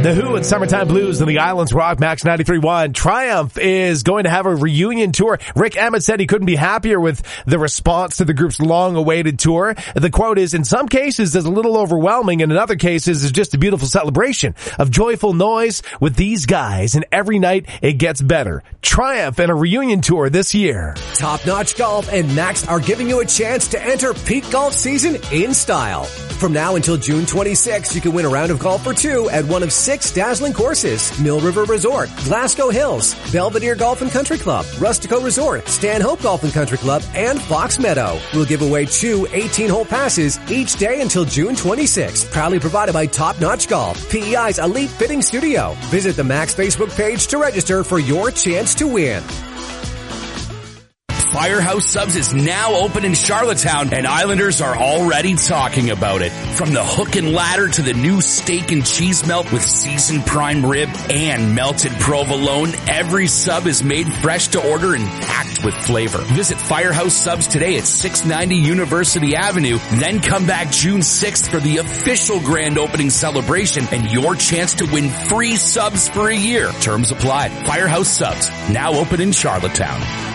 The Who and Summertime Blues in the Islands Rock Max 93.1. Triumph is going to have a reunion tour. Rick Emmett said he couldn't be happier with the response to the group's long-awaited tour. The quote is, in some cases it's a little overwhelming, and in other cases it's just a beautiful celebration of joyful noise with these guys, and every night it gets better. Triumph and a reunion tour this year. Top Notch Golf and Max are giving you a chance to enter peak golf season in style. From now until June 26, you can win a round of golf for two at one of 6 dazzling courses: Mill River Resort, Glasgow Hills, Belvedere Golf and Country Club, Rustico Resort, Stanhope Golf and Country Club, and Fox Meadow. We'll give away 2 18-hole passes each day until June 26. Proudly provided by Top Notch Golf, PEI's elite fitting studio. Visit the Max Facebook page to register for your chance to win. Firehouse Subs is now open in Charlottetown, and Islanders are already talking about it. From the hook and ladder to the new steak and cheese melt with seasoned prime rib and melted provolone, every sub is made fresh to order and packed with flavor. Visit Firehouse Subs today at 690 University Avenue, then come back June 6th for the official grand opening celebration and your chance to win free subs for a year. Terms apply. Firehouse Subs, now open in Charlottetown.